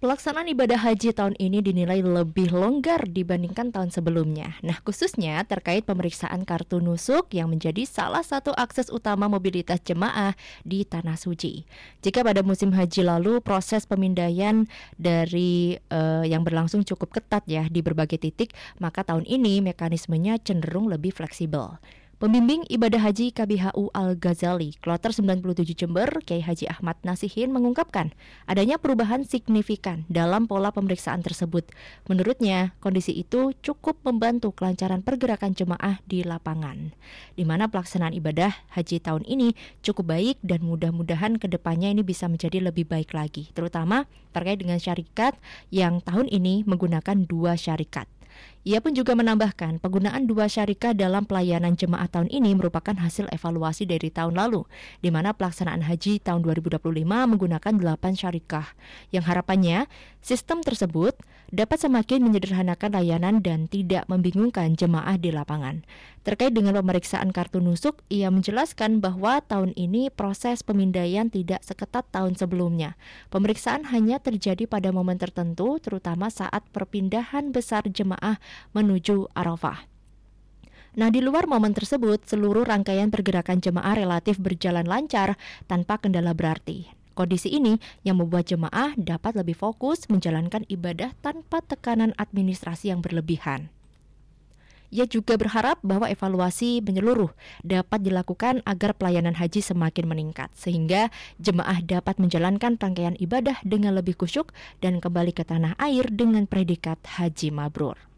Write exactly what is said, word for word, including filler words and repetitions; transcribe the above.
Pelaksanaan ibadah haji tahun ini dinilai lebih longgar dibandingkan tahun sebelumnya. Nah, khususnya terkait pemeriksaan kartu nusuk yang menjadi salah satu akses utama mobilitas jemaah di Tanah Suci. Jika pada musim haji lalu proses pemindaian dari eh, yang berlangsung cukup ketat ya di berbagai titik, maka tahun ini mekanismenya cenderung lebih fleksibel. Pembimbing ibadah haji K B H U Al-Ghazali, Kloter sembilan puluh tujuh Jember, Kiai Haji Ahmad Nasihin mengungkapkan adanya perubahan signifikan dalam pola pemeriksaan tersebut. Menurutnya, kondisi itu cukup membantu kelancaran pergerakan jemaah di lapangan, di mana pelaksanaan ibadah haji tahun ini cukup baik dan mudah-mudahan ke depannya ini bisa menjadi lebih baik lagi, terutama terkait dengan syarikat yang tahun ini menggunakan dua syarikat. Ia pun juga menambahkan penggunaan dua syarikah dalam pelayanan jemaah tahun ini merupakan hasil evaluasi dari tahun lalu, di mana pelaksanaan haji tahun dua ribu dua puluh lima menggunakan delapan syarikah, yang harapannya sistem tersebut dapat semakin menyederhanakan layanan dan tidak membingungkan jemaah di lapangan. Terkait dengan pemeriksaan kartu nusuk, ia menjelaskan bahwa tahun ini proses pemindaian tidak seketat tahun sebelumnya. Pemeriksaan hanya terjadi pada momen tertentu, terutama saat perpindahan besar jemaah menuju Arafah. Nah, di luar momen tersebut, seluruh rangkaian pergerakan jemaah relatif berjalan lancar tanpa kendala berarti. Kondisi ini yang membuat jemaah dapat lebih fokus menjalankan ibadah tanpa tekanan administrasi yang berlebihan. Ia juga berharap bahwa evaluasi menyeluruh dapat dilakukan agar pelayanan haji semakin meningkat, sehingga jemaah dapat menjalankan rangkaian ibadah dengan lebih khusyuk dan kembali ke tanah air dengan predikat haji mabrur.